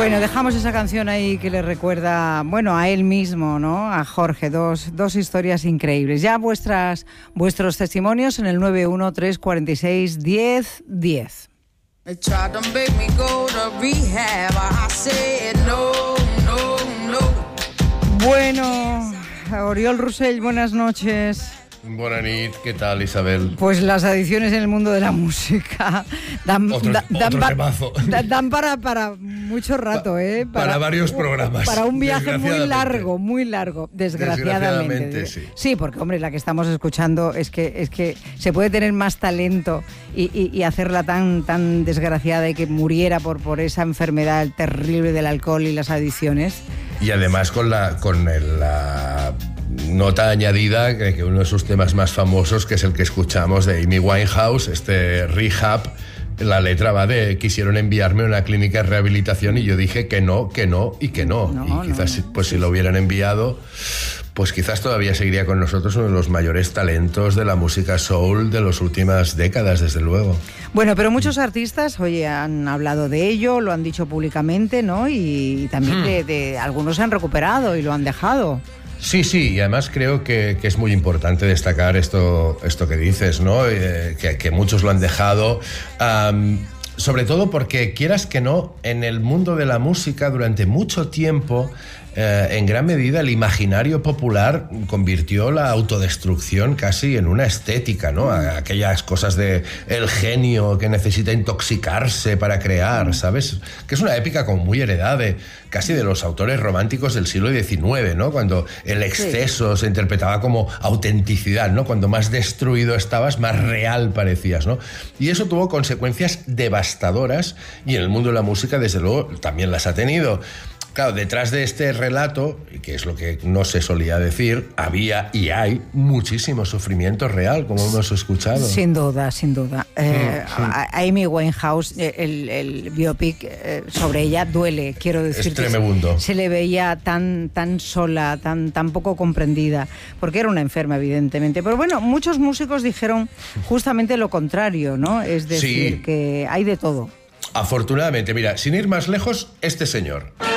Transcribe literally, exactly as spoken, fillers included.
Bueno, dejamos esa canción ahí que le recuerda, bueno, a él mismo, ¿no? A Jorge, dos, dos historias increíbles. Ya vuestras, vuestros testimonios en el nueve uno tres cuatro seis diez diez. Bueno, Oriol Russell, buenas noches. Buenas noches, ¿qué tal, Isabel? Pues las adicciones en el mundo de la música dan, otro, da, dan, otro pa, dan para, para mucho rato, ¿eh? Para, para varios programas. Para un viaje muy largo, muy largo, desgraciadamente. Desgraciadamente, sí. Sí, porque, hombre, la que estamos escuchando es que, es que se puede tener más talento y, y, y hacerla tan, tan desgraciada y que muriera por, por esa enfermedad terrible del alcohol y las adicciones. Y además con la... Con el, la... nota añadida que uno de sus temas más famosos, que es el que escuchamos de Amy Winehouse, este Rehab, la letra va de quisieron enviarme a una clínica de rehabilitación y yo dije que no, que no y que no. no y quizás no, pues sí, si lo hubieran enviado, pues quizás todavía seguiría con nosotros uno de los mayores talentos de la música soul de las últimas décadas, desde luego. Bueno, pero muchos artistas, oye, han hablado de ello, lo han dicho públicamente, ¿no? Y, y también hmm. de, de algunos se han recuperado y lo han dejado. Sí, sí, y además creo que, que es muy importante destacar esto, esto que dices, ¿no? Eh, que, que muchos lo han dejado, um, sobre todo porque, quieras que no, en el mundo de la música durante mucho tiempo, eh, en gran medida el imaginario popular convirtió la autodestrucción casi en una estética, ¿no? Aquellas cosas de el genio que necesita intoxicarse para crear, ¿sabes? Que es una épica como muy heredada de casi de los autores románticos del siglo diecinueve, ¿no? Cuando el exceso sí. se interpretaba como autenticidad, ¿no? Cuando más destruido estabas, más real parecías, ¿no? Y eso tuvo consecuencias devastadoras y en el mundo de la música, desde luego, también las ha tenido. Claro, detrás de este relato, que es lo que no se solía decir, había y hay muchísimo sufrimiento real, como hemos escuchado. Sin duda, sin duda. Eh, sí, sí. Amy Winehouse, el, el biopic eh, sobre ella duele, quiero decir. Es tremendo. Se le veía tan, tan sola, tan, tan poco comprendida, porque era una enferma, evidentemente. Pero bueno, muchos músicos dijeron justamente lo contrario, ¿no? Es decir, sí. que hay de todo. Afortunadamente, mira, sin ir más lejos, este señor.